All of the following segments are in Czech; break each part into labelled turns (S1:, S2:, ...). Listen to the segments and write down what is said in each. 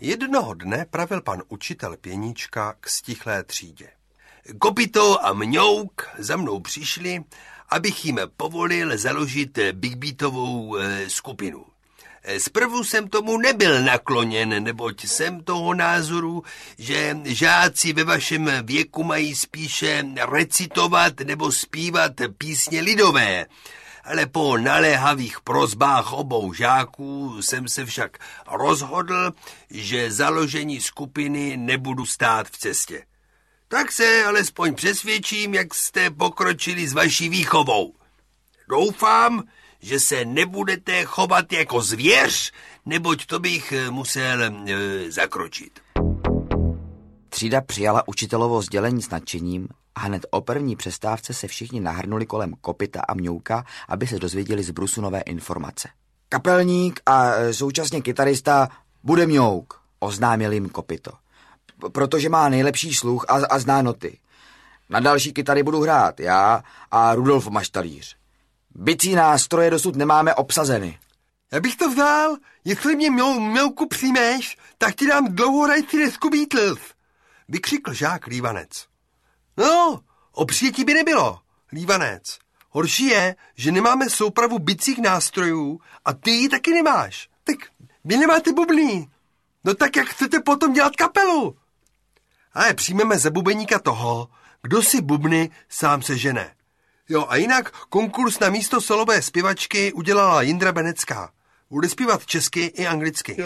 S1: Jednoho dne pravil pan učitel Pěníčka k stichlé třídě. Kopito a Mňouk za mnou přišli, abych jim povolil založit Big Beatovou skupinu. Zprvu jsem tomu nebyl nakloněn, neboť jsem toho názoru, že žáci ve vašem věku mají spíše recitovat nebo zpívat písně lidové. Ale po naléhavých prosbách obou žáků jsem se však rozhodl, že založení skupiny nebudu stát v cestě. Tak se alespoň přesvědčím, jak jste pokročili s vaší výchovou. Doufám, že se nebudete chovat jako zvěř, neboť to bych musel zakročit.
S2: Třída přijala učitelovo sdělení s nadšením a hned o první přestávce se všichni nahrnuli kolem Kopita a Mňouka, aby se dozvěděli z brusu nové informace. Kapelník a současně kytarista bude Mňouk, oznámil jim Kopito. Protože má nejlepší sluch a zná noty. Na další kytary budu hrát já a Rudolf Maštalíř. Bicí nástroje dosud nemáme obsazeny.
S1: Já bych to vzal, jestli mě Mňouku přijmeš, tak ti dám dlouhohrajcí desku Beatles, vykřikl žák Lívanec. No, o přijetí by nebylo, Lívanec. Horší je, že nemáme soupravu bicích nástrojů a ty ji taky nemáš. Tak vy nemáte bubny. No tak jak chcete potom dělat kapelu? Ale přijmeme za bubeníka toho, kdo si bubny sám sežene. Jo, a jinak konkurs na místo solové zpěvačky udělala Jindra Benecká. Bude zpívat česky i anglicky.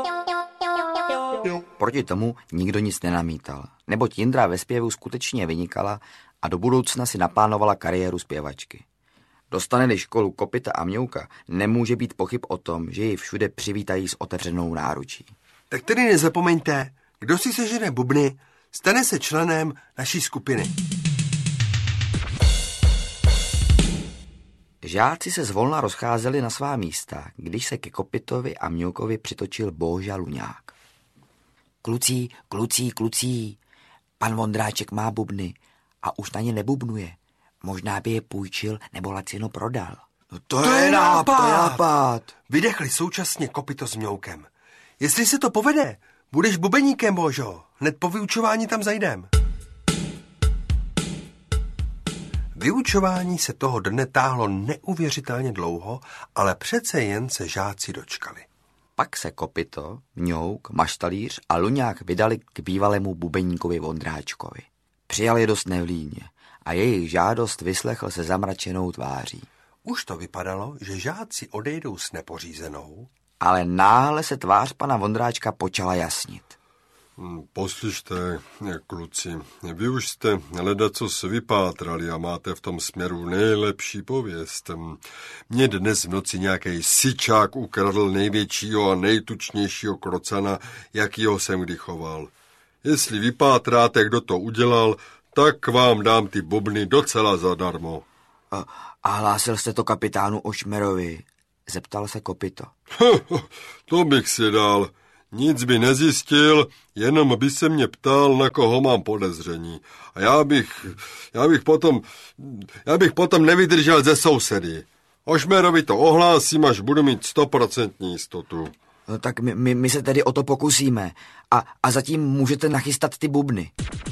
S2: Proti tomu nikdo nic nenamítal, neboť Jindra ve zpěvu skutečně vynikala a do budoucna si naplánovala kariéru zpěvačky. Dostane-li školu Kopita a Mňouka, nemůže být pochyb o tom, že ji všude přivítají s otevřenou náručí.
S1: Tak tedy nezapomeňte, kdo si sežene bubny, stane se členem naší skupiny.
S2: Žáci se zvolna rozcházeli na svá místa, když se ke Kopitovi a Mňoukovi přitočil Boža Luňák. Kluci, pan Vondráček má bubny a už na ně nebubnuje. Možná by je půjčil nebo lacino prodal.
S1: No to je nápad! Vydechli současně Kopito s Mňoukem. Jestli se to povede, budeš bubeníkem, Božo. Hned po vyučování tam zajdem. Vyučování se toho dne táhlo neuvěřitelně dlouho, ale přece jen se žáci dočkali.
S2: Pak se Kopito, Mňouk, Maštalíř a Luňák vydali k bývalému bubeníkovi Vondráčkovi. Přijal je dost nevlídně a jejich žádost vyslechl se zamračenou tváří.
S1: Už to vypadalo, že žáci odejdou s nepořízenou,
S2: ale náhle se tvář pana Vondráčka počala jasnit.
S3: Poslyšte, kluci, vy už jste ledacos vypátrali a máte v tom směru nejlepší pověst. Mě dnes v noci nějaký syčák ukradl největšího a nejtučnějšího krocana, jakýho jsem kdy choval. Jestli vypátráte, kdo to udělal, tak vám dám ty bubny docela zadarmo.
S2: A hlásil jste to kapitánu Ošmerovi? Zeptal se Kopito.
S3: To bych si dal. Nic by nezjistil, jenom by se mě ptal, na koho mám podezření. A já bych potom nevydržel ze sousedy. Ošmerovi to ohlásím, až budu mít 100% jistotu.
S2: No tak my se tedy o to pokusíme. A zatím můžete nachystat ty bubny.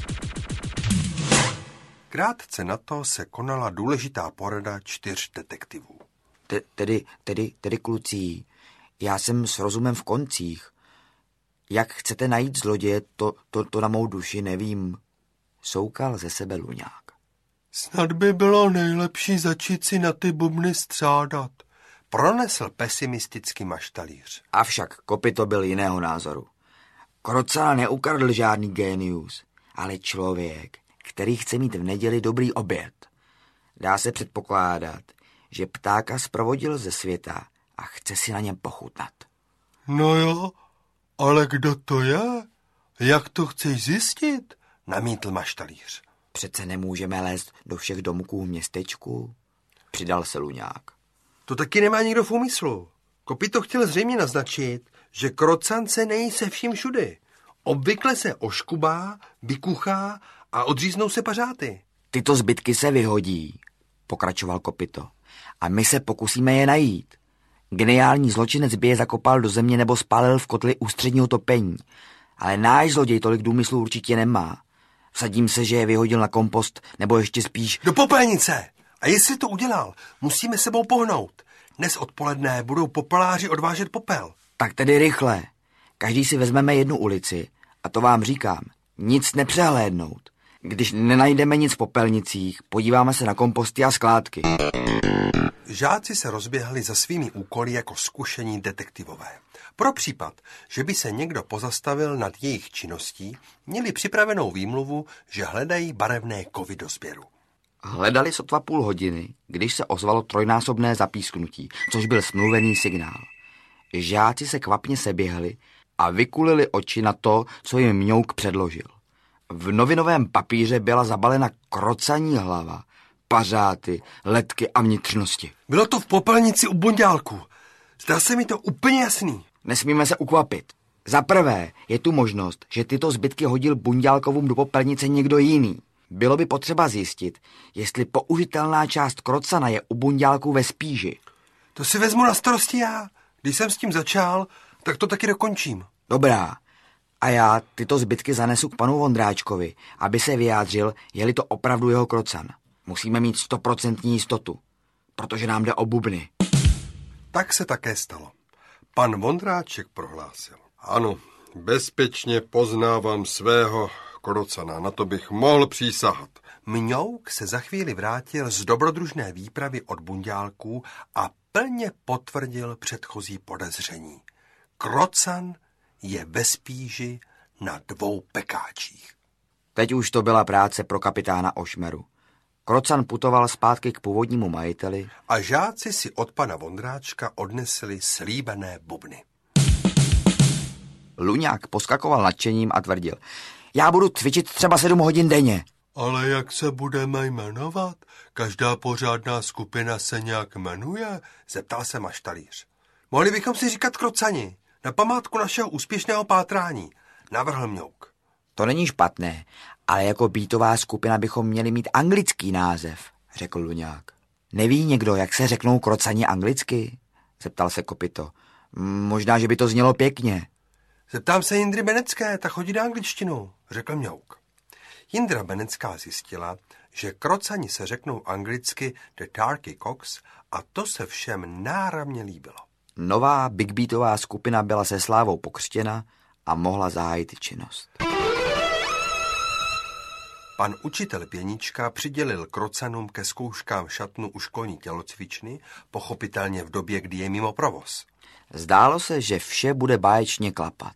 S1: Krátce na to se konala důležitá porada 4 detektivů.
S2: Tedy kluci, já jsem s rozumem v koncích. Jak chcete najít zloděje, to na mou duši nevím. Soukal ze sebe Luňák.
S1: Snad by bylo nejlepší začít si na ty bubny střádat, pronesl pesimistický Maštalíř.
S2: Avšak Kopito byl jiného názoru. Krocana neukradl žádný génius, ale člověk, který chce mít v neděli dobrý oběd. Dá se předpokládat, že ptáka zprovodil ze světa a chce si na něm pochutnat.
S1: No jo, ale kdo to je? Jak to chceš zjistit? Namítl Maštalíř.
S2: Přece nemůžeme lézt do všech domků v městečku, přidal se Luňák.
S1: To taky nemá nikdo v úmyslu. Kopito chtěl zřejmě naznačit, že krocance nejí se vším všudy. Obvykle se oškubá, vykuchá a odříznou se pařáty.
S2: Tyto zbytky se vyhodí, pokračoval Kopito. A my se pokusíme je najít. Geniální zločinec by je zakopal do země nebo spálil v kotli ústředního topení. Ale náš zloděj tolik důmyslu určitě nemá. Vsadím se, že je vyhodil na kompost, nebo ještě spíš...
S1: Do popelnice! A jestli to udělal, musíme sebou pohnout. Dnes odpoledne budou popeláři odvážet popel.
S2: Tak tedy rychle. Každý si vezmeme jednu ulici a to vám říkám, nic nepřehlédnout. Když nenajdeme nic v popelnicích, podíváme se na komposty a skládky.
S1: Žáci se rozběhli za svými úkoly jako zkušení detektivové. Pro případ, že by se někdo pozastavil nad jejich činností, měli připravenou výmluvu, že hledají barevné kovy do sběru.
S2: Hledali sotva půl hodiny, když se ozvalo trojnásobné zapísknutí, což byl smluvený signál. Žáci se kvapně seběhli a vykulili oči na to, co jim Mňouk předložil. V novinovém papíře byla zabalena krocaní hlava, pařáty, letky a vnitřnosti.
S1: Bylo to v popelnici u Bunďálku. Zdá se mi to úplně jasný.
S2: Nesmíme se ukvapit. Za prvé je tu možnost, že tyto zbytky hodil Bunďálkovům do popelnice někdo jiný. Bylo by potřeba zjistit, jestli použitelná část krocana je u Bunďálků ve spíži.
S1: To si vezmu na starosti já. Když jsem s tím začal, tak to taky dokončím.
S2: Dobrá. A já tyto zbytky zanesu k panu Vondráčkovi, aby se vyjádřil, je-li to opravdu jeho krocan. Musíme mít 100% jistotu, protože nám jde o bubny.
S1: Tak se také stalo. Pan Vondráček prohlásil.
S3: Ano, bezpečně poznávám svého krocana, na to bych mohl přísahat.
S1: Mňouk se za chvíli vrátil z dobrodružné výpravy od Bunďálků a plně potvrdil předchozí podezření. Krocan je ve spíži na 2 pekáčích.
S2: Teď už to byla práce pro kapitána Ošmeru. Krocan putoval zpátky k původnímu majiteli
S1: a žáci si od pana Vondráčka odnesli slíbené bubny.
S2: Luňák poskakoval nadšením a tvrdil. Já budu cvičit třeba 7 hodin denně.
S1: Ale jak se budeme jmenovat? Každá pořádná skupina se nějak jmenuje? Zeptal se maštalíř. Mohli bychom si říkat krocani, na památku našeho úspěšného pátrání, navrhl Mňouk.
S2: To není špatné, ale jako býtová skupina bychom měli mít anglický název, řekl Luňák. Neví někdo, jak se řeknou krocani anglicky? Zeptal se Kopyto. Možná, že by to znělo pěkně.
S1: Zeptám se Jindry Benecké, ta chodí na angličtinu, řekl Mňouk. Jindra Benecká zjistila, že krocani se řeknou anglicky The Darky Cocks a to se všem náramně líbilo.
S2: Nová Big Beatová skupina byla se slávou pokřtěna a mohla zahájit činnost.
S1: Pan učitel Pěnička přidělil krocanům ke zkouškám šatnu u školní tělocvičny, pochopitelně v době, kdy je mimo provoz.
S2: Zdálo se, že vše bude báječně klapat.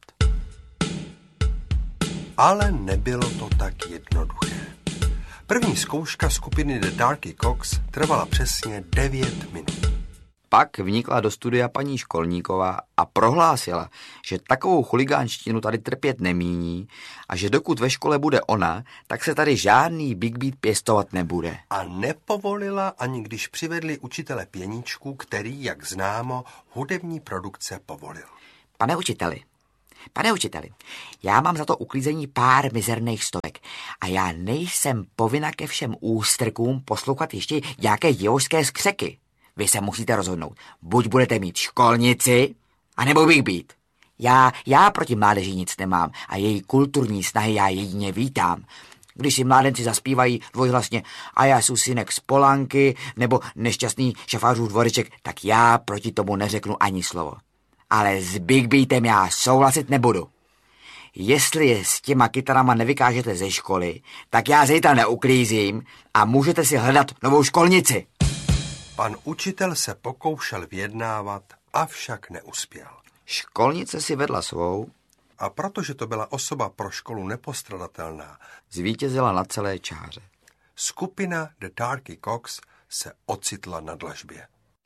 S1: Ale nebylo to tak jednoduché. První zkouška skupiny The Darky Cocks trvala přesně 9 minut.
S2: Pak vnikla do studia paní Školníková a prohlásila, že takovou chuligánštinu tady trpět nemíní a že dokud ve škole bude ona, tak se tady žádný Big Beat pěstovat nebude.
S1: A nepovolila, ani když přivedli učitele Pěničku, který, jak známo, hudební produkce povolil.
S2: Pane učiteli, já mám za to uklízení pár mizerných stovek a já nejsem povinna ke všem ústrkům poslouchat ještě nějaké divožské skřeky. Vy se musíte rozhodnout. Buď budete mít školnici, anebo Big Beat. Já proti mládeži nic nemám a její kulturní snahy já jedině vítám. Když si mládenci zaspívají dvojhlasně a já jsou synek z Polanky nebo nešťastný šafářův dvoreček, tak já proti tomu neřeknu ani slovo. Ale s Big Beatem já souhlasit nebudu. Jestli je s těma kytarama nevykážete ze školy, tak já zítra neuklízím a můžete si hledat novou školnici.
S1: Pan učitel se pokoušel vyjednávat, avšak neuspěl.
S2: Školnice si vedla svou
S1: a protože to byla osoba pro školu nepostradatelná,
S2: zvítězila na celé čáře.
S1: Skupina The Darky Cocks se ocitla na dlažbě.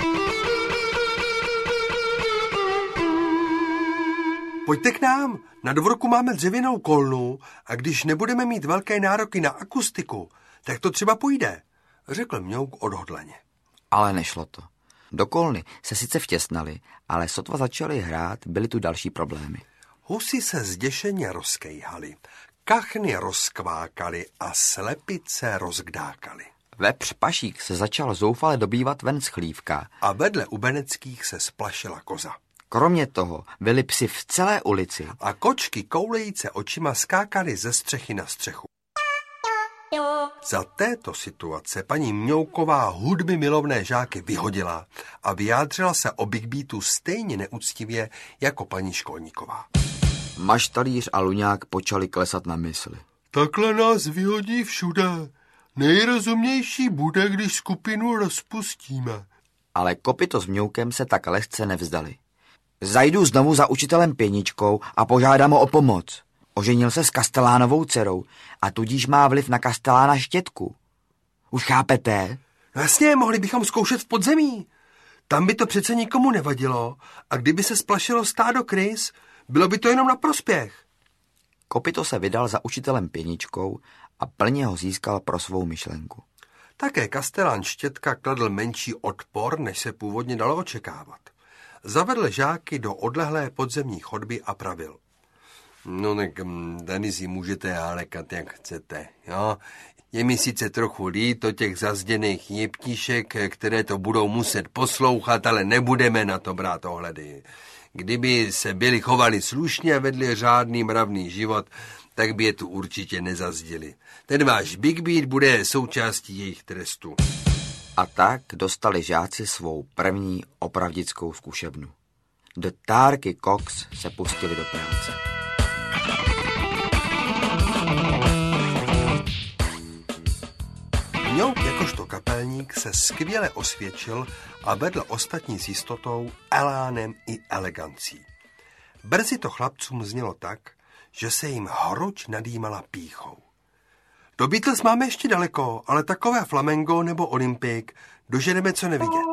S1: Pojďte k nám, na dvorku máme dřevěnou kolnu a když nebudeme mít velké nároky na akustiku, tak to třeba půjde, řekl Mňouk odhodlaně.
S2: Ale nešlo to. Do kolny se sice vtěsnali, ale sotva začali hrát, byly tu další problémy.
S1: Husy se zděšeně rozkejhaly, kachny rozkvákaly a slepice rozkdákaly.
S2: Vepř Pašík se začal zoufale dobývat ven z chlívka.
S1: A vedle u Beneckých se splašila koza.
S2: Kromě toho byli psi v celé ulici.
S1: A kočky koulejíce očima skákaly ze střechy na střechu. Za této situace paní Mňouková hudby milovné žáky vyhodila a vyjádřila se o Big Beatu stejně neúctivě jako paní Školníková.
S2: Maštalíř a Luňák počali klesat na mysli.
S3: Takhle nás vyhodí všude. Nejrozumnější bude, když skupinu rozpustíme.
S2: Ale Kopito s Mňoukem se tak lehce nevzdali. Zajdu znovu za učitelem Pěničkou a požádám ho o pomoc. Oženil se s Kastelánovou dcerou a tudíž má vliv na Kastelána Štětku. Už chápete?
S1: No jasně, mohli bychom zkoušet v podzemí. Tam by to přece nikomu nevadilo a kdyby se splašilo stádo krys, bylo by to jenom na prospěch.
S2: Kopito se vydal za učitelem Pěničkou a plně ho získal pro svou myšlenku.
S1: Také Kastelán Štětka kladl menší odpor, než se původně dalo očekávat. Zavedl žáky do odlehlé podzemní chodby a pravil. No tak tady si můžete hálekat, jak chcete, jo. Je mi sice trochu líto těch zazděných jeptíšek, které to budou muset poslouchat, ale nebudeme na to brát ohledy. Kdyby se byli chovali slušně a vedli řádný mravný život, tak by je tu určitě nezazděli. Ten váš Big Beat bude součástí jejich trestu.
S2: A tak dostali žáci svou první opravdickou zkušebnu. The Darky Cox se pustili do práce.
S1: Mňouk jakožto kapelník se skvěle osvědčil a vedl ostatní s jistotou, elánem i elegancí. Brzy to chlapcům znělo tak, že se jim hruď nadýmala pýchou. Do Beatles máme ještě daleko, ale takové flamengo nebo Olympik doženeme co nevidět.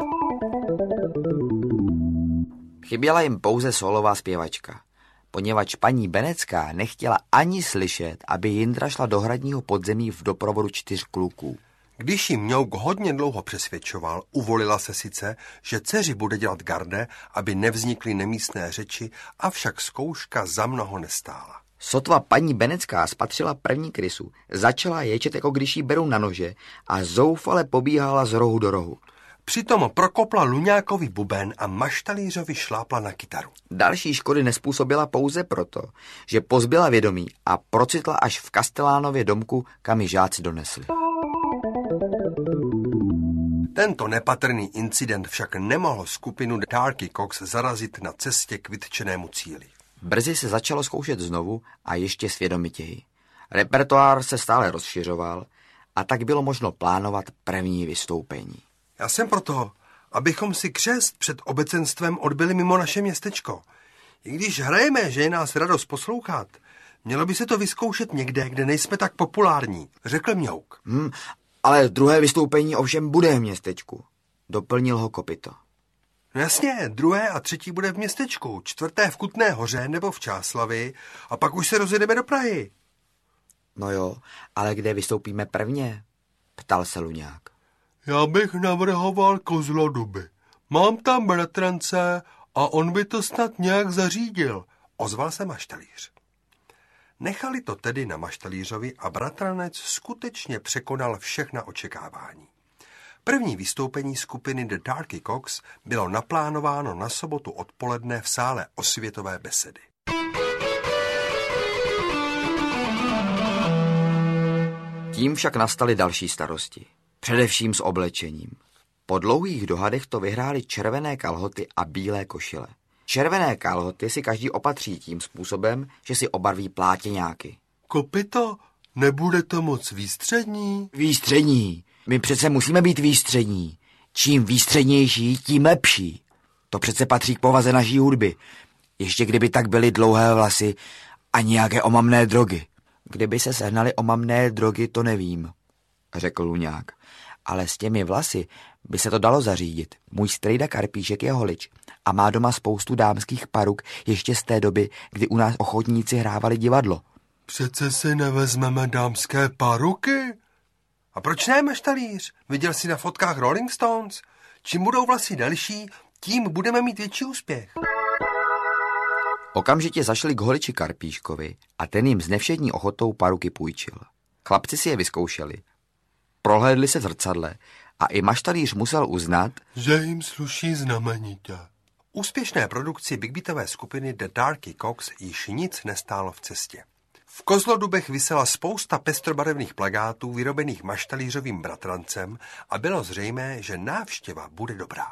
S2: Chyběla jim pouze solová zpěvačka, poněvadž paní Benecká nechtěla ani slyšet, aby Jindra šla do hradního podzemí v doprovodu 4 kluků.
S1: Když jim Mňouk hodně dlouho přesvědčoval, uvolila se sice, že dceři bude dělat garde, aby nevznikly nemístné řeči, avšak zkouška za mnoho nestála.
S2: Sotva paní Benecká spatřila první krysu, začala ječet, jako když jí berou na nože a zoufale pobíhala z rohu do rohu.
S1: Přitom prokopla Luňákovi buben a Maštalířovi šlápla na kytaru.
S2: Další škody nespůsobila pouze proto, že pozbyla vědomí a procitla až v Kastelánově domku, kam ji žáci donesli.
S1: Tento nepatrný incident však nemohl skupinu The Darky Cox zarazit na cestě k vytčenému cíli.
S2: Brzy se začalo zkoušet znovu a ještě svědomitěji. Repertoár se stále rozšiřoval a tak bylo možno plánovat první vystoupení.
S1: Já jsem proto, abychom si křest před obecenstvem odbyli mimo naše městečko. I když hrajeme, že je nás radost poslouchat, mělo by se to vyzkoušet někde, kde nejsme tak populární, řekl Mňouk.
S2: Ale druhé vystoupení ovšem bude v městečku, doplnil ho Kopito.
S1: No jasně, 2. a 3. bude v městečku, 4. v Kutné Hoře nebo v Čáslavi a pak už se rozjedeme do Prahy.
S2: No jo, ale kde vystoupíme prvně? Ptal se Luňák.
S3: Já bych navrhoval Kozloduby. Mám tam bratrance a on by to snad nějak zařídil,
S1: ozval se Maštalíř. Nechali to tedy na Maštalířovi a bratranec skutečně překonal všechna očekávání. První vystoupení skupiny The Darky Cox bylo naplánováno na sobotu odpoledne v sále Osvětové besedy.
S2: Tím však nastaly další starosti. Především s oblečením. Po dlouhých dohadech to vyhrály červené kalhoty a bílé košile. Červené kalhoty si každý opatří tím způsobem, že si obarví plátěňáky.
S3: Kopito, nebude to moc výstřední?
S2: Výstřední. My přece musíme být výstřední. Čím výstřednější, tím lepší. To přece patří k povaze naší hudby. Ještě kdyby tak byly dlouhé vlasy a nějaké omamné drogy. Kdyby se sehnaly omamné drogy, to nevím, řekl Luňák. Ale s těmi vlasy by se to dalo zařídit. Můj strejda Karpíšek je holič a má doma spoustu dámských paruk ještě z té doby, kdy u nás ochotníci hrávali divadlo.
S3: Přece si nevezmeme dámské paruky?
S1: A proč ne, Maštalíř? Viděl jsi na fotkách Rolling Stones? Čím budou vlasy delší, tím budeme mít větší úspěch.
S2: Okamžitě zašli k holiči Karpíškovi a ten jim s nevšední ochotou paruky půjčil. Chlapci si je vyzkoušeli. prohlédli se v zrcadle a i maštalíř musel uznat,
S3: že jim sluší znamenitě.
S1: Úspěšné produkci bigbeatové skupiny The Darky Cocks již nic nestálo v cestě. V Kozlodubech visela spousta pestrobarevných plakátů vyrobených maštalířovým bratrancem a bylo zřejmé, že návštěva bude dobrá.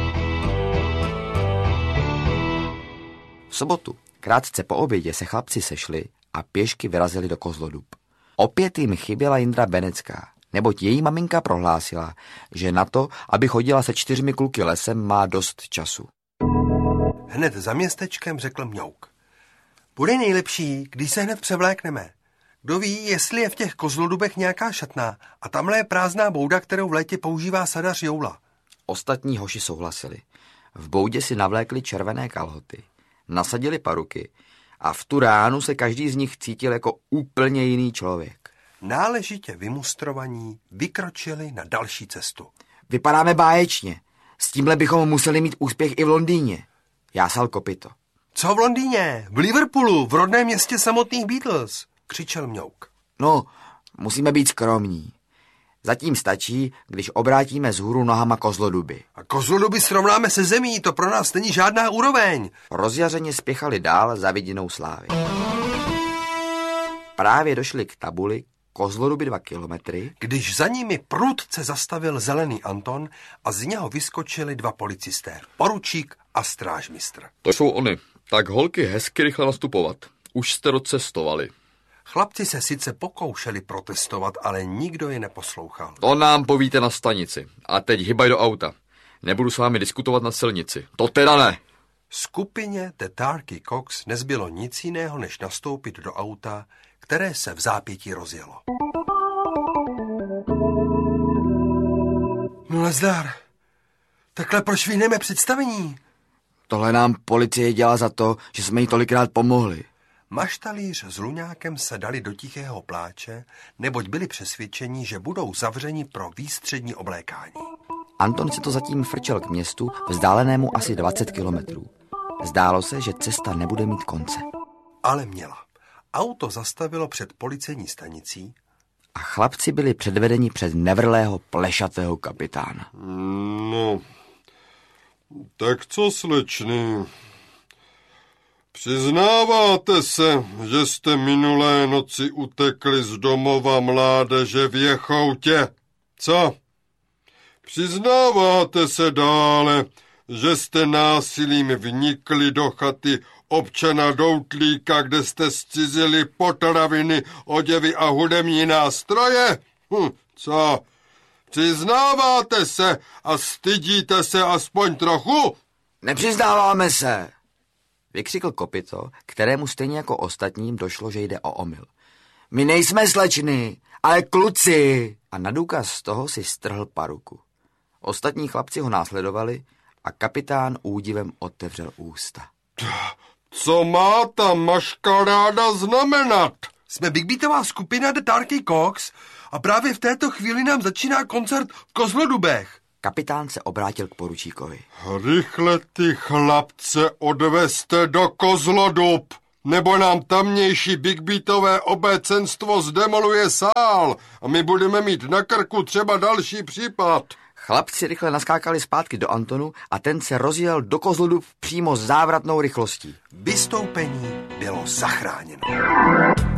S2: V sobotu, krátce po obědě, se chlapci sešli a pěšky vyrazili do Kozlodub. Opět jim chyběla Jindra Benecká, neboť její maminka prohlásila, že na to, aby chodila se 4 kluky lesem, má dost času.
S1: Hned za městečkem řekl Mňouk. Bude nejlepší, když se hned převlékneme. Kdo ví, jestli je v těch Kozlodubech nějaká šatna a tamhle je prázdná bouda, kterou v létě používá sadař Joula.
S2: Ostatní hoši souhlasili. V boudě si navlékli červené kalhoty, nasadili paruky a v tu ránu se každý z nich cítil jako úplně jiný člověk.
S1: Náležitě vymustrovaní vykročili na další cestu.
S2: Vypadáme báječně. S tímhle bychom museli mít úspěch i v Londýně. Jásal Kopito.
S1: Co v Londýně? V Liverpoolu, v rodném městě samotných Beatles, křičel Mňouk.
S2: No, musíme být skromní. Zatím stačí, když obrátíme vzhůru nohama Kozloduby.
S1: A Kozloduby srovnáme se zemí, to pro nás není žádná úroveň.
S2: Rozjařeně spěchali dál za vidinou slávy. Právě došli k tabuli Kozloduby 2 kilometry,
S1: když za nimi prudce zastavil zelený Anton a z něho vyskočili 2 policisté, poručík a strážmistr.
S4: To jsou oni. Tak holky, hezky rychle nastupovat. Už jste docestovali.
S1: Chlapci se sice pokoušeli protestovat, ale nikdo je neposlouchal.
S4: To nám povíte na stanici. A teď hybaj do auta. Nebudu s vámi diskutovat na silnici. To teda ne.
S1: Skupině The Darky Cocks nezbylo nic jiného, než nastoupit do auta, které se v zápětí rozjelo. No nazdar. Takhle prošvihneme představení.
S2: Tohle nám policie dělá za to, že jsme jí tolikrát pomohli.
S1: Maštalíř s Luňákem se dali do tichého pláče, neboť byli přesvědčeni, že budou zavřeni pro výstřední oblékání.
S2: Anton se to zatím frčel k městu, vzdálenému asi 20 kilometrů. Zdálo se, že cesta nebude mít konce.
S1: Ale měla. Auto zastavilo před policejní stanicí
S2: a chlapci byli předvedeni před nevrlého plešatého kapitána.
S3: No, tak co, slečny? Přiznáváte se, že jste minulé noci utekli z domova mládeže v Jechoutě? Co? Přiznáváte se dále, že jste násilím vnikli do chaty občana Doutlíka, kde jste zcizili potraviny, oděvy a hudební nástroje? Co? Přiznáváte se a stydíte se aspoň trochu?
S2: Nepřiznáváme se, vykřikl Kopito, kterému stejně jako ostatním došlo, že jde o omyl. My nejsme slečny, ale kluci. A na důkaz z toho si strhl paruku. Ostatní chlapci ho následovali a kapitán údivem otevřel ústa.
S3: Co má ta maškaráda znamenat?
S1: Jsme bigbeatová skupina The Darky Cocks a právě v této chvíli nám začíná koncert v Kozlodubech.
S2: Kapitán se obrátil k poručíkovi.
S3: Rychle ty chlapce odvezte do Kozlodub, nebo nám tamnější bigbeatové obecenstvo zdemoluje sál a my budeme mít na krku třeba další případ.
S2: Chlapci rychle naskákali zpátky do Antonu a ten se rozjel do Kozlodub přímo s závratnou rychlostí.
S1: Vystoupení bylo zachráněno.